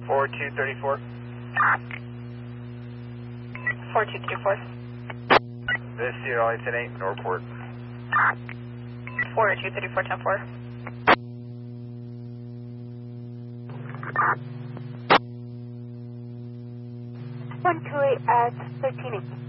4234. 4234. This is Sierra Lights 8, Northport. 4234, 10-4. One two eight at 13 8.